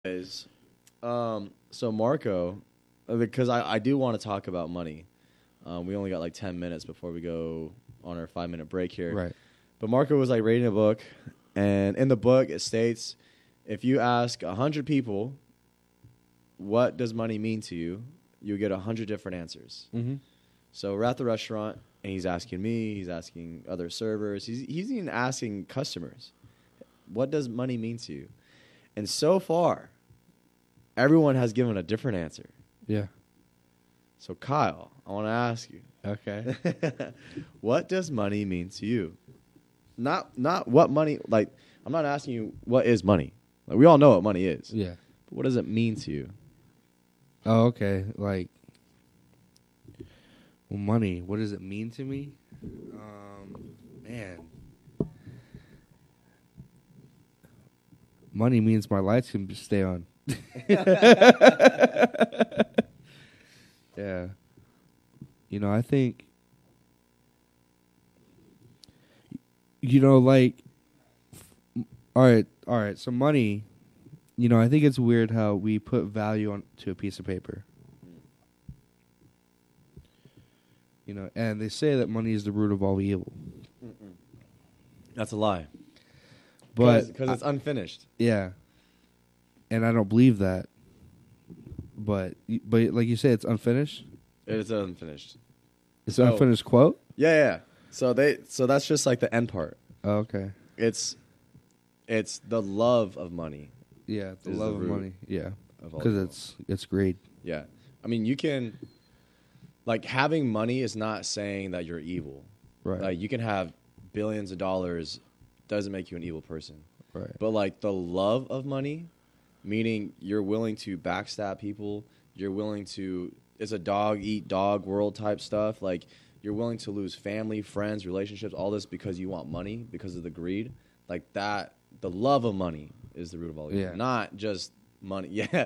Anyways, so Marco, because I do want to talk about money. We only got like 10 minutes before we go on our 5-minute break here. Right. But Marco was like reading a book, and in the book it states, if you ask 100 people, what does money mean to you, you get 100 different answers. Mm-hmm. So we're at the restaurant, and he's asking me, he's asking other servers, he's even asking customers, what does money mean to you? And so far, everyone has given a different answer. Yeah. So Kyle, I want to ask you, Okay. what does money mean to you? Not what money, like, I'm not asking you what is money. Like, we all know what money is. Yeah. But what does it mean to you? Oh, okay. Like, well, money. What does it mean to me? Man. Money means my lights can stay on. Yeah. You know, I think, like, all right. So money, I think it's weird how we put value on to a piece of paper. And they say that money is the root of all evil. That's a lie. But Because it's unfinished. yeah, and I don't believe that. But like you say, it's unfinished. It is unfinished. It's So- an unfinished quote. Yeah. So that's just like the end part. Oh, okay. It's the love of money. Yeah, the Is love the of root money. Yeah, of all because evil. it's greed. Yeah. I mean, you can, like, having money is not saying that you're evil. Right. Like, you can have billions of dollars, doesn't make you an evil person. Right. But, like, the love of money, meaning you're willing to backstab people, you're willing to, it's a dog-eat-dog world type stuff. Like, you're willing to lose family, friends, relationships, all this because you want money, because of the greed. Like, that, the love of money is the root of all evil. Yeah. Not just money. Yeah.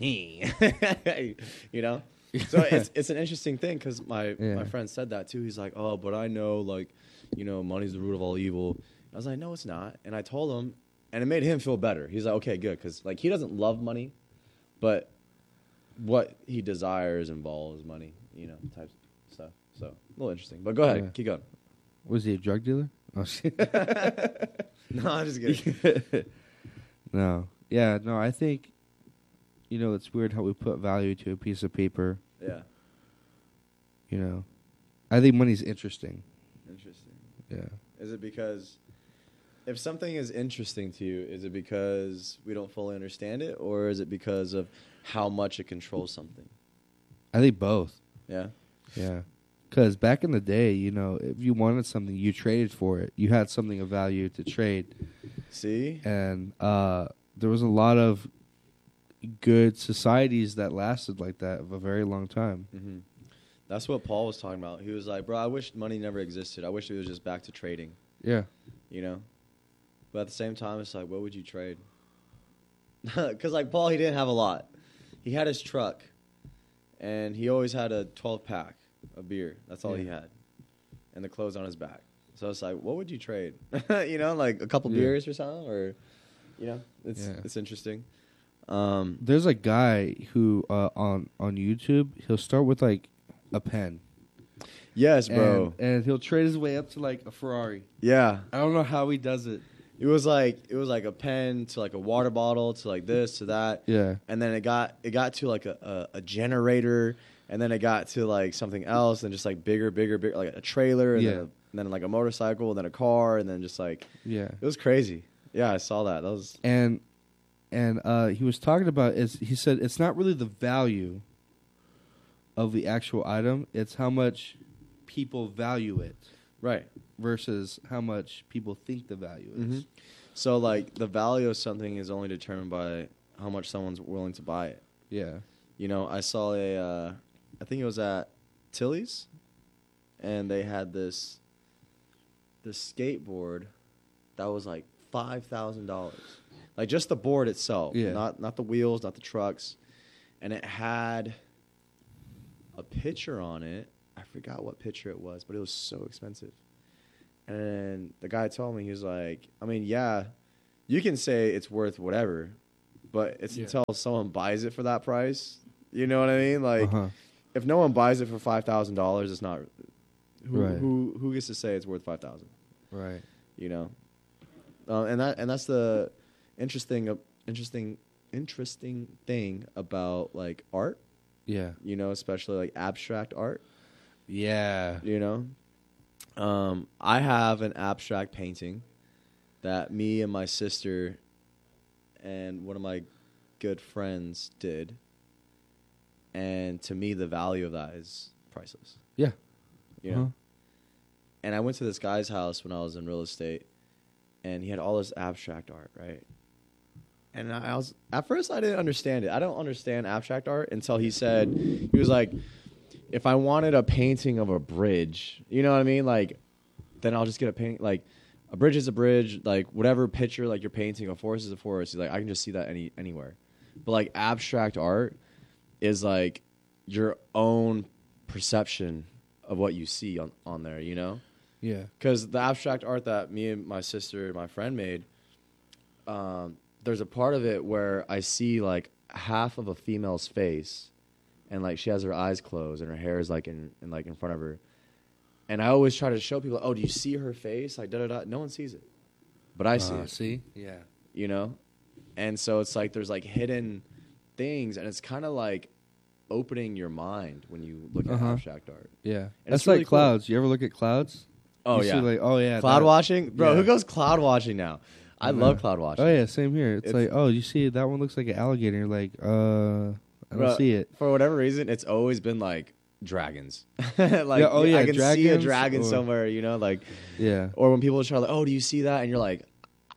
You know? So it's an interesting thing because my friend said that too. He's like, oh, but I know, like, money's the root of all evil. I was like, no, it's not. And I told him, and it made him feel better. He's like, okay, good, because, like, he doesn't love money, but what he desires involves money, type stuff. So a little interesting. But go ahead, Yeah. keep going. Was he a drug dealer? Oh, No, I'm just kidding. No. Yeah, no, I think, it's weird how we put value to a piece of paper. Yeah, I think money's interesting. interesting. Yeah. Is it because if something is interesting to you, is it because we don't fully understand it, or is it because of how much it controls something? I think both. Yeah. Yeah. Because back in the day, if you wanted something, you traded for it. You had something of value to trade. See? And there was a lot of good societies that lasted like that of a very long time. Mm-hmm. That's what Paul was talking about. He was like, bro, I wish money never existed. I wish it was just back to trading, Yeah. But at the same time, it's like, what would you trade? Because, like, Paul, he didn't have a lot. He had his truck, and he always had a 12-pack of beer. That's all he Yeah. had. And the clothes on his back. So it's like, what would you trade? Like a couple Yeah. beers or something? Or, it's interesting. There's a guy who on YouTube, he'll start with like a pen. Yes, bro. And he'll trade his way up to like a Ferrari. Yeah. I don't know how he does it. It was like a pen to like a water bottle to like this to that. Yeah. And then it got to like a generator, and then it got to like something else, and just like bigger, like a trailer, and, Yeah. then like a motorcycle, and then a car, and then just like Yeah. it was crazy. Yeah, I saw that. That was And he was talking about he said it's not really the value of the actual item, it's how much people value it right. versus how much people think the value is. Mhm. So like the value of something is only determined by how much someone's willing to buy it. Yeah. I saw I think it was at Tilly's, and they had this skateboard that was like $5,000, like just the board itself, Yeah. not the wheels, not the trucks, and it had a picture on it. I forgot what picture it was, but it was so expensive. And the guy told me, he was like, I mean, yeah, you can say it's worth whatever, but it's until someone buys it for that price. You know what I mean? Like, if no one buys it for $5,000, it's not. Who gets to say it's worth $5,000? Right. You know, and that's the interesting thing about like art. Yeah. You know, especially like abstract art. Yeah. You know, I have an abstract painting that me and my sister and one of my good friends did. And to me, the value of that is priceless. Yeah. You know? And I went to this guy's house when I was in real estate, and he had all this abstract art, right? And I was, at first, I didn't understand it. I don't understand abstract art until he said, he was like, if I wanted a painting of a bridge, you know what I mean? Like, then I'll just get a painting. Like, a bridge is a bridge. Like, whatever picture, like, you're painting, a forest is a forest. He's like, I can just see that anywhere. But, like, abstract art is, like, your own perception of what you see on there, you know? Yeah. Because the abstract art that me and my sister and my friend made, there's a part of it where I see, like, half of a female's face, and, like, she has her eyes closed, and her hair is, like, in front of her. And I always try to show people, oh, do you see her face? Like, da-da-da. No one sees it. But I see it. See? Yeah. You know? And so it's like there's, like, hidden things, and it's kind of like opening your mind when you look at abstract art. Yeah. And that's really like clouds. Cool. You ever look at clouds? Oh, you yeah. See like, oh, yeah. Cloud watching? Bro, who goes cloud watching now? I love cloud watching. Oh, yeah, same here. It's like, oh, you see that one looks like an alligator. You're like, I don't see it. For whatever reason, it's always been like dragons. Like, I can see a dragon somewhere, you know, like, yeah. Or when people try, like, oh, do you see that? And you're like,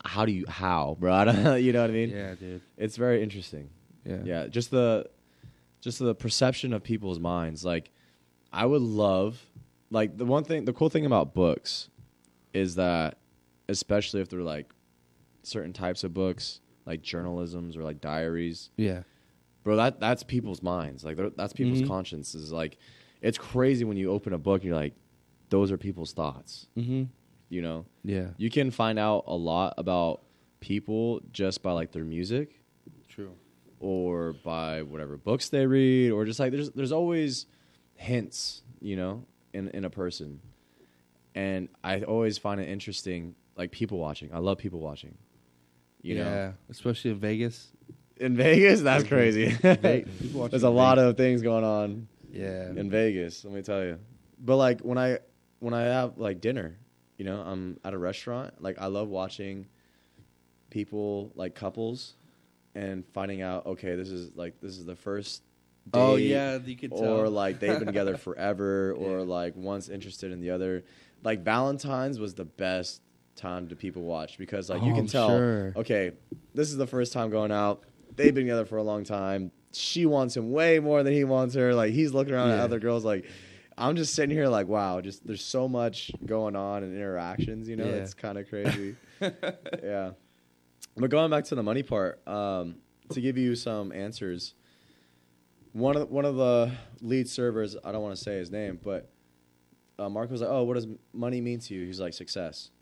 how, bro? I don't know, you know what I mean? Yeah, dude. It's very interesting. Yeah. Just the perception of people's minds. Like, I would love, like, the cool thing about books is that, especially if they're like certain types of books, like journalisms or like diaries. Yeah. Bro, that's people's minds. Like, that's people's consciences. Like, it's crazy when you open a book and you're like, those are people's thoughts. Mm-hmm. You know? Yeah. You can find out a lot about people just by, like, their music. True. Or by whatever books they read. Or just, like, there's always hints, you know, in a person. And I always find it interesting, like, people watching. I love people watching. You know? Yeah, especially in Vegas. In Vegas? That's crazy. There's a lot of things going on in Vegas, let me tell you. But, like, when I have, like, dinner, you know, I'm at a restaurant, like, I love watching people, like, couples, and finding out, okay, this is the first date. Oh, yeah, you could tell. Or, like, they've been together forever, or, like, one's interested in the other. Like, Valentine's was the best time to people watch because, like, you can tell, okay, this is the first time going out. They've been together for a long time. She wants him way more than he wants her. Like, he's looking around at other girls. Like, I'm just sitting here like, wow, just there's so much going on and interactions, you know? It's kind of crazy. Yeah. But going back to the money part, to give you some answers, one of the lead servers, I don't want to say his name, but Mark was like, oh, what does money mean to you? He's like, success.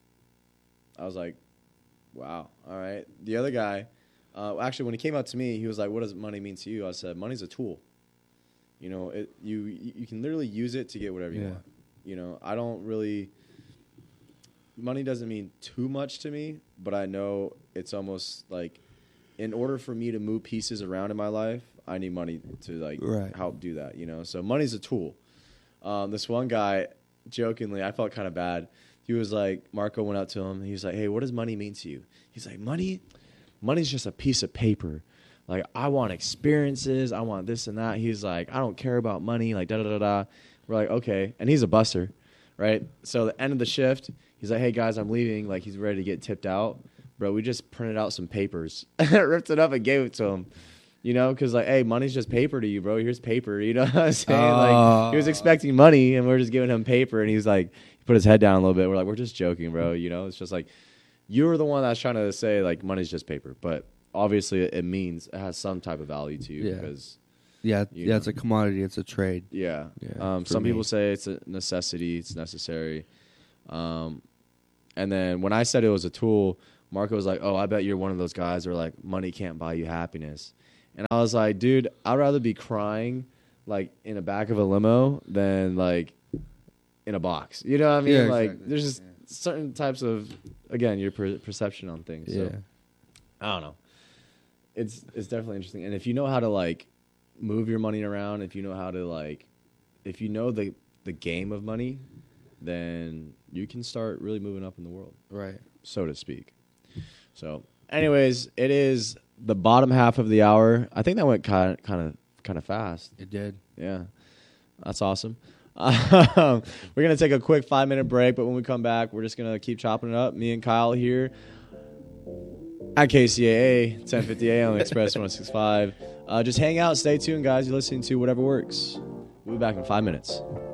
I was like, wow, all right. The other guy, actually, when he came out to me, he was like, what does money mean to you? I said, money's a tool. You know, you can literally use it to get whatever you want. You know, I don't really, money doesn't mean too much to me, but I know it's almost like, in order for me to move pieces around in my life, I need money to, like, help do that, you know? So money's a tool. This one guy, jokingly, I felt kind of bad. He was like, Marco went up to him. He was like, hey, what does money mean to you? He's like, money's just a piece of paper. Like, I want experiences. I want this and that. He's like, I don't care about money. Like, da-da-da-da. We're like, okay. And he's a busser, right? So the end of the shift, he's like, hey, guys, I'm leaving. Like, he's ready to get tipped out. Bro, we just printed out some papers, ripped it up and gave it to him. You know, because, like, hey, money's just paper to you, bro. Here's paper. You know what I'm saying? Like, he was expecting money, and we're just giving him paper. And he's like, he put his head down a little bit. We're like, we're just joking, bro. You know, it's just like, you're the one that's trying to say, like, money's just paper. But obviously it has some type of value to you. Because it's a commodity. It's a trade. Yeah. Some people say it's a necessity. It's necessary. And then when I said it was a tool, Marco was like, oh, I bet you're one of those guys where like money can't buy you happiness. And I was like, dude, I'd rather be crying like in the back of a limo than like in a box. You know what I mean? Yeah, like exactly. there's just certain types of, again, your perception on things. So, I don't know. It's definitely interesting. And if you know how to like move your money around, if you know how to like, if you know the game of money, then you can start really moving up in the world. Right. So to speak. So anyways, it is the bottom half of the hour. I think that went kind of fast. It did. Yeah. That's awesome. We're going to take a quick 5-minute break, but when we come back, we're just going to keep chopping it up. Me and Kyle here at KCAA, 1050 AM on Express 165. Just hang out, stay tuned, guys. You're listening to Whatever Works. We'll be back in 5 minutes.